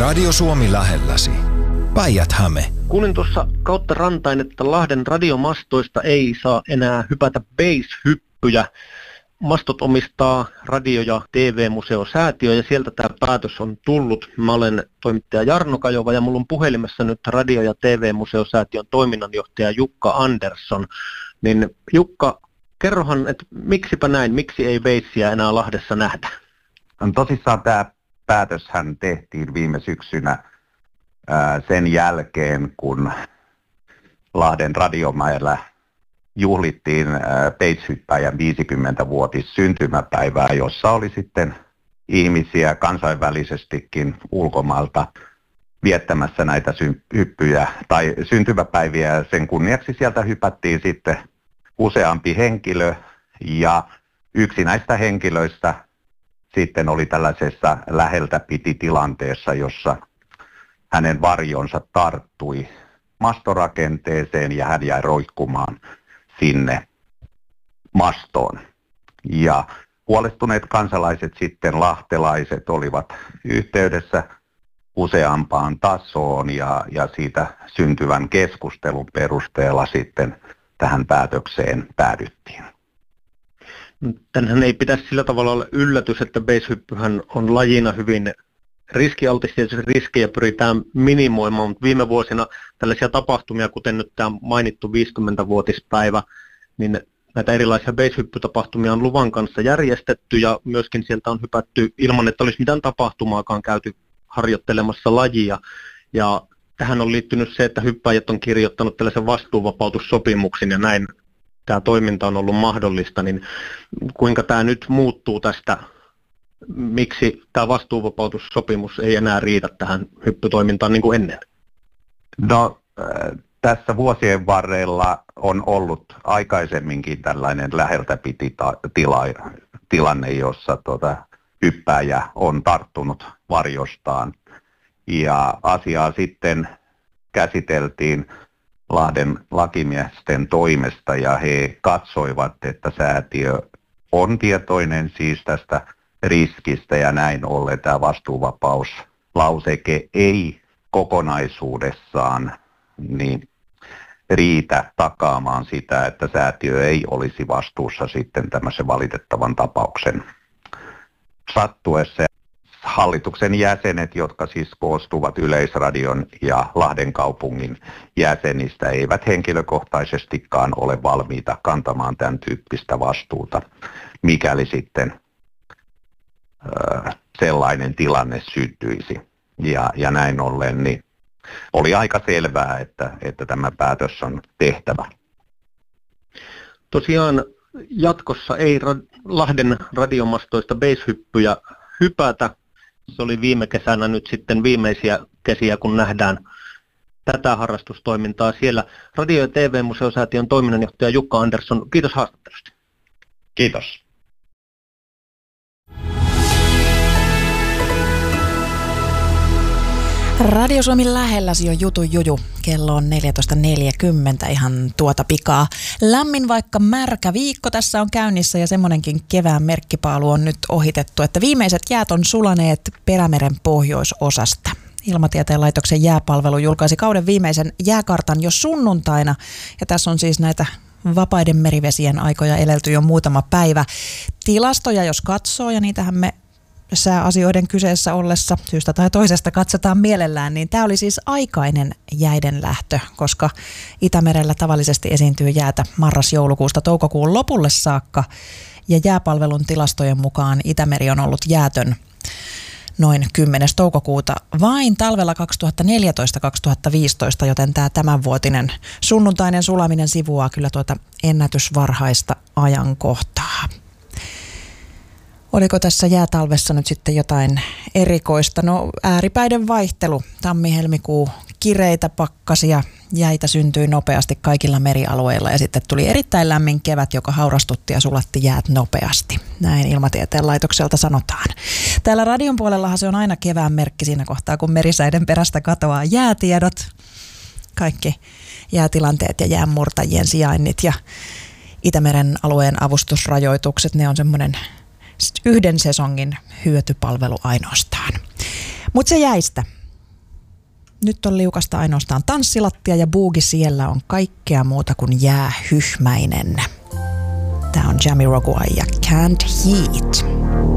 Radio Suomi lähelläsi. Päijät-Häme. Kuulin tuossa kautta rantain, että Lahden radiomastoista ei saa enää hypätä base-hyppyjä. Mastot omistaa Radio- ja TV-museosäätiö ja sieltä tämä päätös on tullut. Mä olen toimittaja Jarno Kajova ja mulla on puhelimessa nyt Radio- ja TV-museosäätiön toiminnanjohtaja Jukka Andersson. Niin Jukka, kerrohan, että miksipä näin, miksi ei beissiä enää Lahdessa nähdä? Tosissaan tämä päätöshän tehtiin viime syksynä sen jälkeen, kun Lahden Radiomäellä juhlittiin beishyppäjän 50-vuotis syntymäpäivää, jossa oli sitten ihmisiä kansainvälisestikin ulkomailta viettämässä näitä hyppyjä tai syntymäpäiviä, ja sen kunniaksi sieltä hypättiin sitten useampi henkilö, ja yksi näistä henkilöistä sitten oli tällaisessa läheltä piti tilanteessa, jossa hänen varjonsa tarttui mastorakenteeseen ja hän jäi roikkumaan sinne mastoon. Ja huolestuneet kansalaiset sitten, lahtelaiset, olivat yhteydessä useampaan tasoon ja siitä syntyvän keskustelun perusteella sitten tähän päätökseen päädyttiin. Tänhän ei pitäisi sillä tavalla olla yllätys, että base-hyppyhän on lajina hyvin riskialtis, ja riskejä pyritään minimoimaan, mutta viime vuosina tällaisia tapahtumia, kuten nyt tämä mainittu 50-vuotispäivä, niin näitä erilaisia base-hyppytapahtumia on luvan kanssa järjestetty ja myöskin sieltä on hypätty ilman, että olisi mitään tapahtumaakaan käyty harjoittelemassa lajia. Ja tähän on liittynyt se, että hyppäjät on kirjoittanut tällaisen vastuuvapautussopimuksen ja näin tämä toiminta on ollut mahdollista, niin kuinka tämä nyt muuttuu tästä, miksi tämä vastuuvapautussopimus ei enää riitä tähän hyppytoimintaan niin kuin ennen? No tässä vuosien varrella on ollut aikaisemminkin tällainen läheltä piti tilanne, jossa hyppääjä on tarttunut varjostaan. Ja asiaa sitten käsiteltiin Lahden lakimiesten toimesta ja he katsoivat, että säätiö on tietoinen siis tästä riskistä ja näin ollen tämä vastuuvapauslauseke ei kokonaisuudessaan niin riitä takaamaan sitä, että säätiö ei olisi vastuussa sitten tämmöisen valitettavan tapauksen sattuessa. Hallituksen jäsenet, jotka siis koostuvat Yleisradion ja Lahden kaupungin jäsenistä, eivät henkilökohtaisestikaan ole valmiita kantamaan tämän tyyppistä vastuuta, mikäli sitten sellainen tilanne syntyisi. Ja näin ollen niin oli aika selvää, että tämä päätös on tehtävä. Tosiaan jatkossa ei Lahden radiomastoista base-hyppyjä hypätä. Se oli viime kesänä nyt sitten viimeisiä kesiä, kun nähdään tätä harrastustoimintaa siellä. Radio- ja TV-museosäätiön toiminnanjohtaja Jukka Andersson, kiitos haastattelusta. Kiitos. Radio Suomi lähelläsi on Jutu Juju. Kello on 14.40 ihan tuota pikaa. Lämmin vaikka märkä viikko tässä on käynnissä ja semmoinenkin kevään merkkipaalu on nyt ohitettu, että viimeiset jäät on sulaneet Perämeren pohjoisosasta. Ilmatieteen laitoksen jääpalvelu julkaisi kauden viimeisen jääkartan jo sunnuntaina ja tässä on siis näitä vapaiden merivesien aikoja elelty jo muutama päivä. Tilastoja jos katsoo ja niitähän me sääasioiden kyseessä ollessa syystä tai toisesta katsotaan mielellään, niin tämä oli siis aikainen jäiden lähtö, koska Itämerellä tavallisesti esiintyy jäätä marras-joulukuusta toukokuun lopulle saakka ja jääpalvelun tilastojen mukaan Itämeri on ollut jäätön noin 10. toukokuuta vain talvella 2014-2015, joten tämä tämänvuotinen sunnuntainen sulaminen sivuaa kyllä tuota ennätysvarhaista ajankohtaa. Oliko tässä jäätalvessa nyt sitten jotain erikoista? No ääripäiden vaihtelu, tammi-helmikuu, kireitä pakkasia, jäitä syntyi nopeasti kaikilla merialueilla ja sitten tuli erittäin lämmin kevät, joka haurastutti ja sulatti jäät nopeasti. Näin Ilmatieteen laitokselta sanotaan. Täällä radion puolellahan se on aina kevään merkki siinä kohtaa, kun merisäiden perästä katoaa jäätiedot, kaikki jäätilanteet ja jäänmurtajien sijainnit ja Itämeren alueen avustusrajoitukset, ne on semmoinen yhden sesongin hyötypalvelu ainoastaan. Mutta se jäistä. Nyt on liukasta ainoastaan tanssilattia ja boogie siellä on kaikkea muuta kuin jäähyhmäinen. Tää on Jamiroquai ja Canned Heat.